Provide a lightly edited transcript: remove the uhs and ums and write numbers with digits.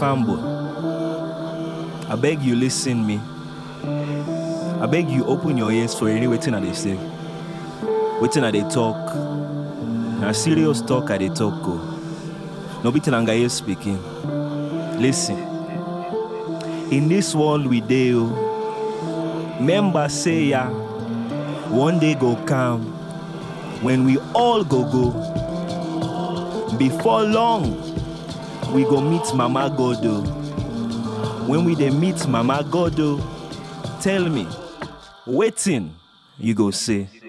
fanboy. I beg you listen me. I beg you open your ears for any wetin I dey say. Wetin I dey talk. Na serious talk I dey talk o. No be Tinangaye speaking. Listen. In this world we dey o. Remember say ya, one day go come when we all go. Before long, we go meet Mama God o. When we dey meet Mama God o, tell me, wetin you go say?